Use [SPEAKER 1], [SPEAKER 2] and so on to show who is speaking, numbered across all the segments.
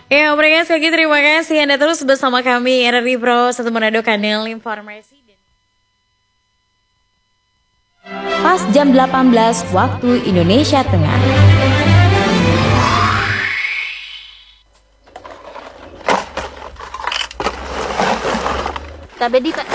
[SPEAKER 1] Ya, mereka sekali lagi terima kasih Anda terus bersama kami RRI Pro 1 Manado Kanal Informasi.
[SPEAKER 2] Pas jam 18 waktu Indonesia Tengah.
[SPEAKER 3] Tabedi Pak.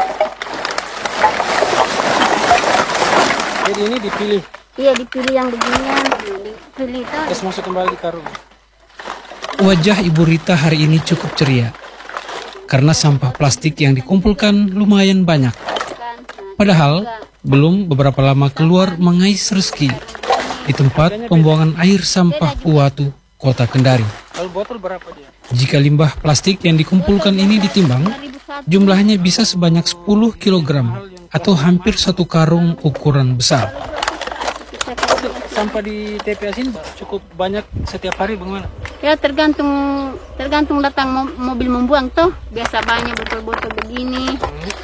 [SPEAKER 4] Jadi ini dipilih.
[SPEAKER 3] Iya, dipilih yang beginian. Dipilih itu.
[SPEAKER 4] Terus masuk kembali di karung.
[SPEAKER 5] Wajah Ibu Rita hari ini cukup ceria karena sampah plastik yang dikumpulkan lumayan banyak. Padahal belum beberapa lama keluar mengais rezeki di tempat pembuangan air sampah Puwatu, Kota Kendari.
[SPEAKER 4] Kalau botol berapa dia?
[SPEAKER 5] Jika limbah plastik yang dikumpulkan ini ditimbang, jumlahnya bisa sebanyak 10 kg atau hampir 1 karung ukuran besar.
[SPEAKER 4] Sampah di TPA sini cukup banyak setiap hari bagaimana?
[SPEAKER 3] Ya tergantung datang mobil membuang tuh. Biasa banyak botol-botol begini.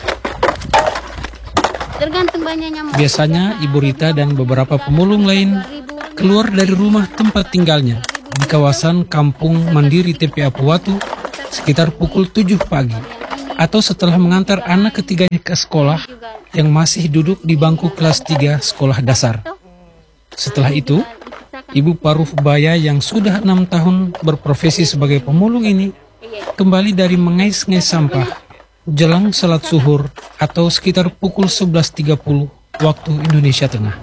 [SPEAKER 3] Tergantung banyaknya.
[SPEAKER 5] Biasanya Ibu Rita dan beberapa pemulung lain keluar dari rumah tempat tinggalnya di kawasan Kampung Mandiri TPA Puwatu sekitar pukul 7 pagi atau setelah mengantar anak ketiganya ke sekolah yang masih duduk di bangku kelas 3 sekolah dasar. Setelah itu, Ibu Paruf Baya yang sudah 6 tahun berprofesi sebagai pemulung ini kembali dari mengais-ngais sampah jelang salat zuhur atau sekitar pukul 11.30 waktu Indonesia Tengah.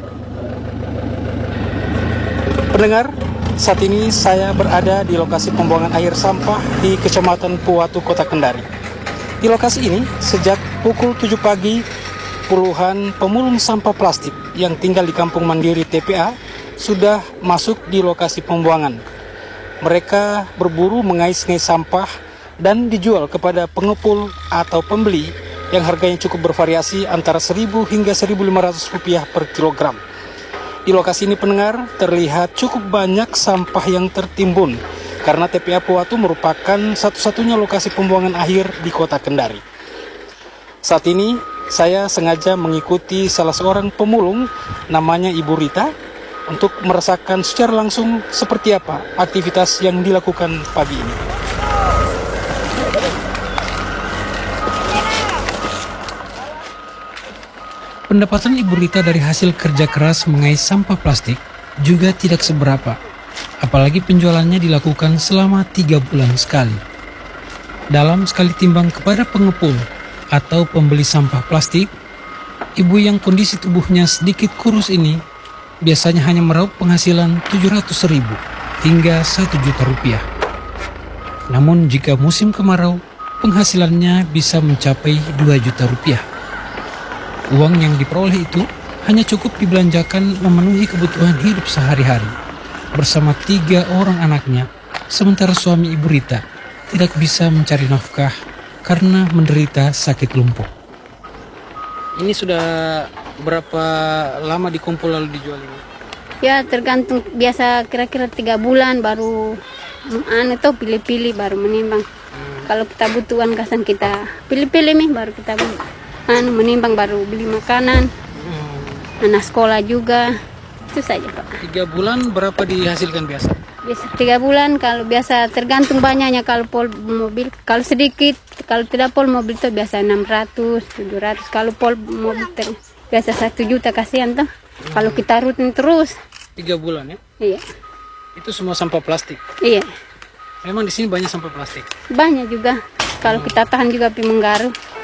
[SPEAKER 4] Pendengar, saat ini saya berada di lokasi pembuangan air sampah di Kecamatan Puwatu, Kota Kendari. Di lokasi ini, sejak pukul 7 pagi, puluhan pemulung sampah plastik yang tinggal di Kampung Mandiri TPA sudah masuk di lokasi pembuangan. Mereka berburu mengais-ngais sampah dan dijual kepada pengepul atau pembeli yang harganya cukup bervariasi antara 1.000 hingga 1.500 rupiah per kilogram. Di lokasi ini pendengar terlihat cukup banyak sampah yang tertimbun karena TPA Puwatu merupakan satu-satunya lokasi pembuangan akhir di Kota Kendari. Saat ini saya sengaja mengikuti salah seorang pemulung namanya Ibu Rita untuk merasakan secara langsung seperti apa aktivitas yang dilakukan pagi ini.
[SPEAKER 5] Pendapatan Ibu Rita dari hasil kerja keras mengais sampah plastik juga tidak seberapa, apalagi penjualannya dilakukan selama 3 bulan sekali. Dalam sekali timbang kepada pengepul atau pembeli sampah plastik, ibu yang kondisi tubuhnya sedikit kurus ini biasanya hanya meraup penghasilan 700.000 hingga 1 juta rupiah. Namun jika musim kemarau, penghasilannya bisa mencapai 2 juta rupiah. Uang yang diperoleh itu hanya cukup dibelanjakan memenuhi kebutuhan hidup sehari-hari bersama 3 orang anaknya, sementara suami Ibu Rita tidak bisa mencari nafkah karena menderita sakit lumpuh.
[SPEAKER 4] Ini sudah berapa lama dikumpul lalu dijual ini?
[SPEAKER 3] Ya tergantung, biasa kira-kira 3 bulan baru pilih-pilih baru menimbang. Kalau kita butuh uang kasan kita pilih-pilih nih baru kita menimbang, baru beli makanan. Anak sekolah juga. Itu saja Pak.
[SPEAKER 4] 3 bulan berapa dihasilkan biasa?
[SPEAKER 3] Biasa 3 bulan, kalau biasa tergantung banyaknya. Kalau pol mobil, kalau sedikit, kalau tidak pol mobil itu biasa 600, 700. Kalau pol mobil biasa 1 juta kasihan tuh. Kalau kita rutin terus.
[SPEAKER 4] 3 bulan ya?
[SPEAKER 3] Iya.
[SPEAKER 4] Itu semua sampah plastik?
[SPEAKER 3] Iya.
[SPEAKER 4] Memang di sini banyak sampah plastik?
[SPEAKER 3] Banyak juga. Kalau kita tahan juga api Menggaru.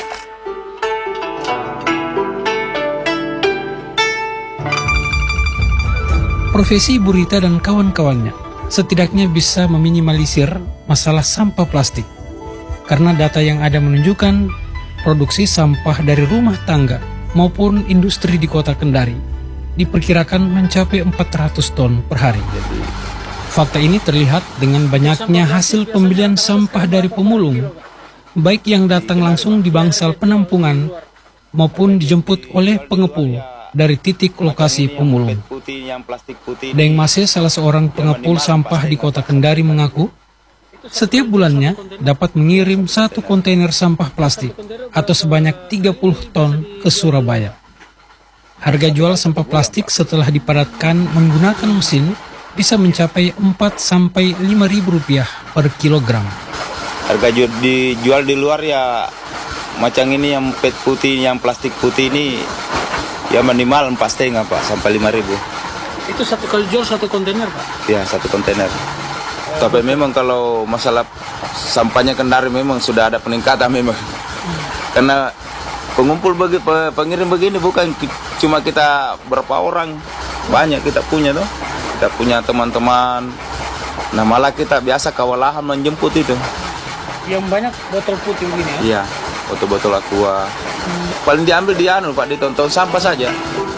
[SPEAKER 5] Profesi Ibu Rita dan kawan-kawannya setidaknya bisa meminimalisir masalah sampah plastik. Karena data yang ada menunjukkan produksi sampah dari rumah tangga maupun industri di Kota Kendari diperkirakan mencapai 400 ton per hari. Fakta ini terlihat dengan banyaknya hasil pembelian sampah dari pemulung, baik yang datang langsung di bangsal penampungan maupun dijemput oleh pengepul dari titik lokasi pemulung. Deng Mase, salah seorang pengepul sampah di Kota Kendari, mengaku setiap bulannya dapat mengirim 1 kontainer sampah plastik atau sebanyak 30 ton ke Surabaya. Harga jual sampah plastik setelah dipadatkan menggunakan mesin bisa mencapai 4 sampai 5 ribu rupiah per kilogram.
[SPEAKER 6] Harga dijual di luar ya macam ini yang PET putih, yang plastik putih ini ya minimal 4,5 Pak sampai 5.000.
[SPEAKER 4] Itu satu kali jual satu kontainer Pak?
[SPEAKER 6] Ya, satu kontainer. Tapi memang kalau masalah sampahnya Kendari memang sudah ada peningkatan memang. Karena pengirim begini bukan cuma kita berapa orang, banyak kita punya tuh. Kita punya teman-teman. Nah malah kita biasa kewalahan menjemput itu.
[SPEAKER 4] Yang banyak botol putih begini ya?
[SPEAKER 6] Iya, botol-botol aqua. Paling diambil di Pak, di tong sampah saja.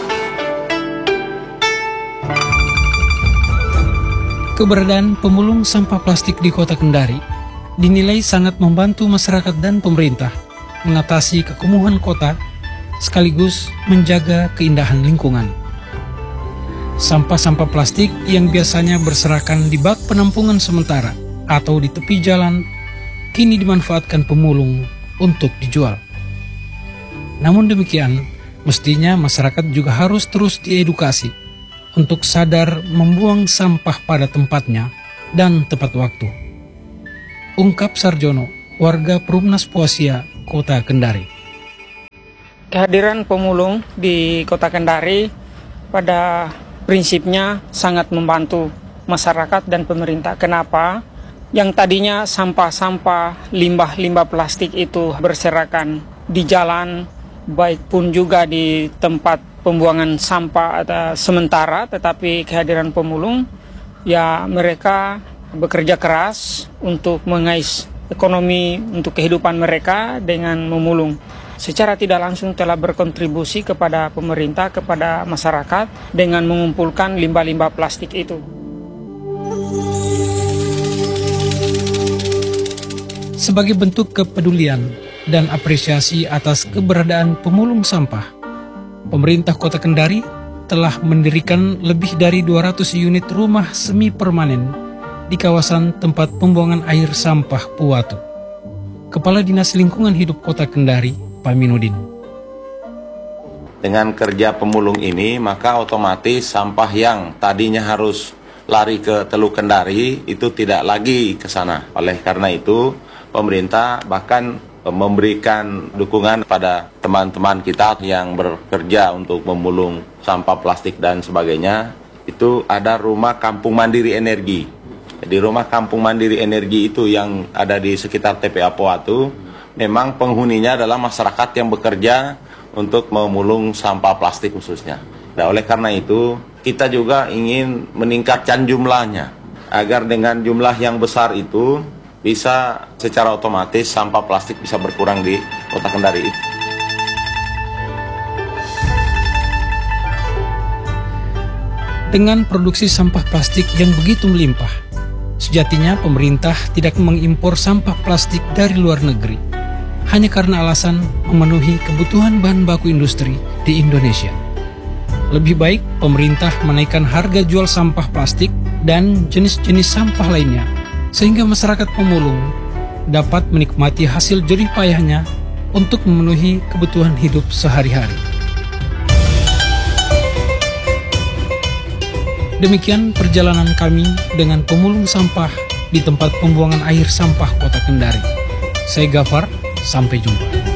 [SPEAKER 5] Keberadaan pemulung sampah plastik di Kota Kendari dinilai sangat membantu masyarakat dan pemerintah mengatasi kekumuhan kota sekaligus menjaga keindahan lingkungan. Sampah-sampah plastik yang biasanya berserakan di bak penampungan sementara atau di tepi jalan kini dimanfaatkan pemulung untuk dijual. Namun demikian, mestinya masyarakat juga harus terus diedukasi untuk sadar membuang sampah pada tempatnya dan tepat waktu. Ungkap Sarjono, warga Perumnas Poasia, Kota Kendari.
[SPEAKER 7] Kehadiran pemulung di Kota Kendari pada prinsipnya sangat membantu masyarakat dan pemerintah. Kenapa? Yang tadinya sampah-sampah, limbah-limbah plastik itu berserakan di jalan, baik pun juga di tempat pembuangan sampah sementara, tetapi kehadiran pemulung, ya mereka bekerja keras untuk mengais ekonomi untuk kehidupan mereka dengan memulung. Secara tidak langsung telah berkontribusi kepada pemerintah, kepada masyarakat dengan mengumpulkan limbah-limbah plastik itu.
[SPEAKER 5] Sebagai bentuk kepedulian dan apresiasi atas keberadaan pemulung sampah, pemerintah Kota Kendari telah mendirikan lebih dari 200 unit rumah semi permanen di kawasan tempat pembuangan air sampah Puwatu. Kepala Dinas Lingkungan Hidup Kota Kendari, Paminudin.
[SPEAKER 6] Dengan kerja pemulung ini, maka otomatis sampah yang tadinya harus lari ke Teluk Kendari itu tidak lagi ke sana. Oleh karena itu, pemerintah bahkan memberikan dukungan pada teman-teman kita yang bekerja untuk memulung sampah plastik dan sebagainya. Itu ada rumah kampung mandiri energi. Di rumah kampung mandiri energi itu yang ada di sekitar TPA Puwatu, memang penghuninya adalah masyarakat yang bekerja untuk memulung sampah plastik khususnya. Nah, oleh karena itu, kita juga ingin meningkatkan jumlahnya, agar dengan jumlah yang besar itu bisa secara otomatis sampah plastik bisa berkurang di Kota Kendari.
[SPEAKER 5] Dengan produksi sampah plastik yang begitu melimpah, sejatinya pemerintah tidak mengimpor sampah plastik dari luar negeri hanya karena alasan memenuhi kebutuhan bahan baku industri di Indonesia. Lebih baik pemerintah menaikkan harga jual sampah plastik dan jenis-jenis sampah lainnya sehingga masyarakat pemulung dapat menikmati hasil jerih payahnya untuk memenuhi kebutuhan hidup sehari-hari. Demikian perjalanan kami dengan pemulung sampah di tempat pembuangan air sampah Kota Kendari. Saya Gafar, sampai jumpa.